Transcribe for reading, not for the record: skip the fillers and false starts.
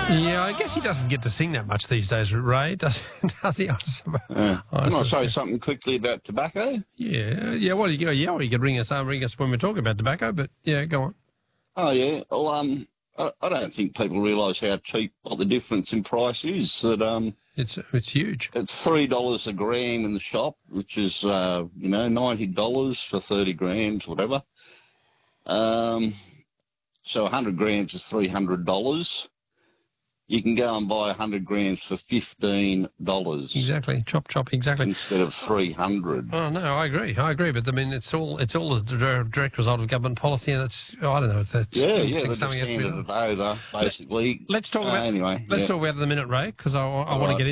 Yeah, I guess he doesn't get to sing that much these days, Ray, does he? Can I say something quickly about tobacco? Yeah. Well, you could ring us when we're talking about tobacco, but yeah, go on. Oh, yeah. Well, I don't think people realise how cheap, what the difference in price is. That It's huge. It's $3 a gram in the shop, which is $90 for 30 grams, whatever. So 100 grams is $300. You can go and buy 100 grams for $15. Exactly, chop, exactly. Instead of $300. Oh no, I agree. But I mean, it's all a direct result of government policy, and it's I don't know. That's they're just handed it over, basically. Let's talk about anyway. Let's talk about it in a minute, Ray, because I want to get